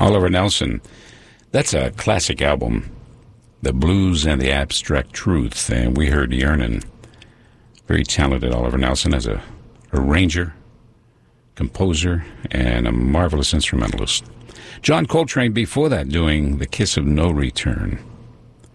Oliver Nelson. That's a classic album, The Blues and the Abstract Truth. And we heard Yearnin'. Very talented Oliver Nelson as a arranger, composer, and a marvelous instrumentalist. John Coltrane before that doing The Kiss of No Return.